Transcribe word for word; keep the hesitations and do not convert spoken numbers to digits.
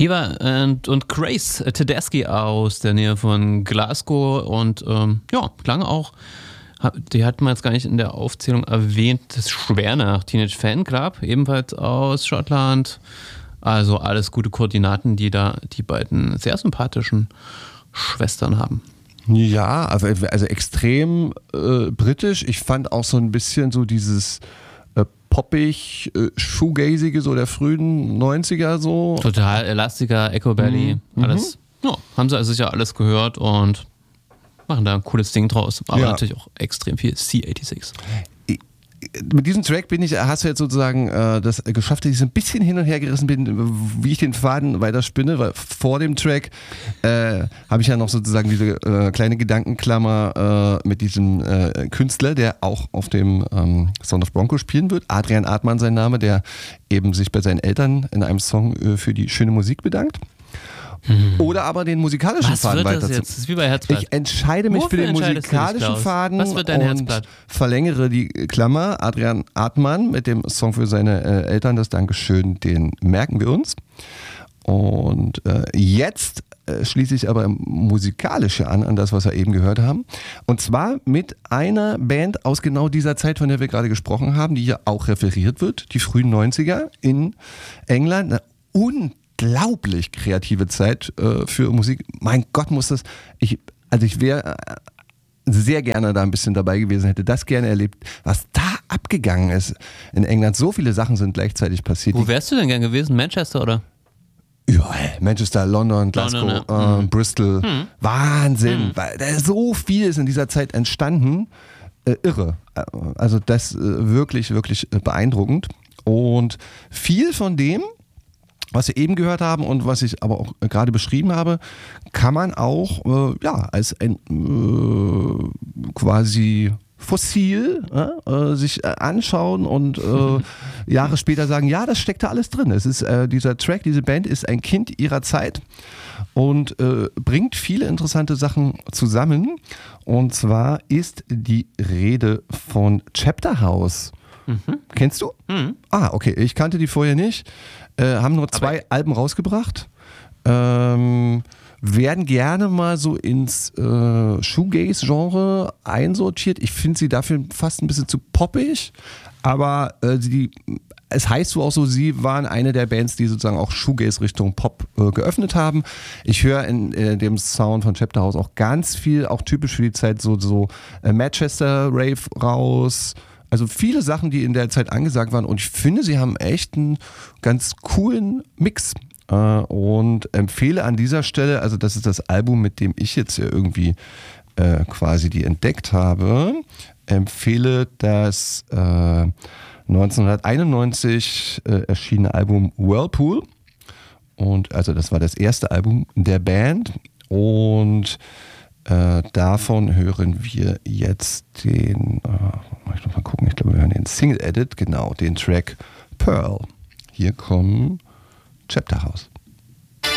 Eva und, und Grace Tedeschi aus der Nähe von Glasgow und ähm, ja, klang auch, die hatten wir jetzt gar nicht in der Aufzählung erwähnt, das Schwernach Teenage Fan Club, ebenfalls aus Schottland. Also alles gute Koordinaten, die da die beiden sehr sympathischen Schwestern haben. Ja, also, also extrem äh, britisch. Ich fand auch so ein bisschen so dieses äh, poppig, äh, shoegazige so der frühen neunziger so. Total Elastica, Echo Belly, mhm. alles. Ja, haben sie also sicher alles gehört und machen da ein cooles Ding draus. Aber ja. natürlich auch extrem viel C sechsundachtzig. Mit diesem Track bin ich, hast du jetzt sozusagen äh, das geschafft, dass ich so ein bisschen hin und her gerissen bin, wie ich den Faden weiter spinne, weil vor dem Track äh, habe ich ja noch sozusagen diese äh, kleine Gedankenklammer äh, mit diesem äh, Künstler, der auch auf dem ähm, Sound of Bronco spielen wird. Adrian Artmann sein Name, der eben sich bei seinen Eltern in einem Song äh, für die schöne Musik bedankt. Hm. Oder aber den musikalischen Was Faden wird weiter das jetzt? Das ist wie bei Herzblatt. Ich entscheide mich Wofür für den musikalischen dich, Faden Was wird dein und Herzblatt? verlängere die Klammer. Adrian Artmann mit dem Song für seine äh, Eltern, das Dankeschön, den merken wir uns. Und äh, jetzt äh, schließe ich aber musikalische an, an das, was wir eben gehört haben. Und zwar mit einer Band aus genau dieser Zeit, von der wir gerade gesprochen haben, die ja auch referiert wird, die frühen neunziger in England. Und unglaublich kreative Zeit äh, für Musik. Mein Gott, muss das. Ich, also ich wäre äh, sehr gerne da ein bisschen dabei gewesen, hätte das gerne erlebt, was da abgegangen ist in England. So viele Sachen sind gleichzeitig passiert. Wo wärst du denn gern gewesen? Manchester oder? Ja, Manchester, London, Glasgow, London, ja. äh, mhm. Bristol. Mhm. Wahnsinn. Mhm. Weil da so viel ist in dieser Zeit entstanden. Äh, irre. Also das äh, wirklich, wirklich beeindruckend. Und viel von dem, was wir eben gehört haben und was ich aber auch gerade beschrieben habe, kann man auch äh, ja, als ein äh, quasi Fossil äh, sich anschauen und äh, Jahre später sagen, ja, das steckt da alles drin. Es ist äh, dieser Track, diese Band ist ein Kind ihrer Zeit und äh, bringt viele interessante Sachen zusammen. Und zwar ist die Rede von Chapter House. Mhm. Kennst du? Mhm. Ah, okay. Ich kannte die vorher nicht. Äh, haben nur zwei Aber Alben rausgebracht. Ähm, werden gerne mal so ins äh, Shoegaze-Genre einsortiert. Ich finde sie dafür fast ein bisschen zu poppig. Aber äh, die, es heißt so auch so, sie waren eine der Bands, die sozusagen auch Shoegaze Richtung Pop äh, geöffnet haben. Ich höre in äh, dem Sound von Chapter House auch ganz viel, auch typisch für die Zeit, so, so äh, Manchester Rave raus. Also viele Sachen, die in der Zeit angesagt waren und ich finde, sie haben echt einen ganz coolen Mix äh, und empfehle an dieser Stelle, also das ist das Album, mit dem ich jetzt ja irgendwie äh, quasi die entdeckt habe, empfehle das äh, neunzehnhunderteinundneunzig äh, erschienene Album Whirlpool und also das war das erste Album der Band und Äh, davon hören wir jetzt den, äh, ich muss mal gucken, ich glaube, wir hören den Single Edit, genau, den Track Pearl. Hier kommen Chapter House.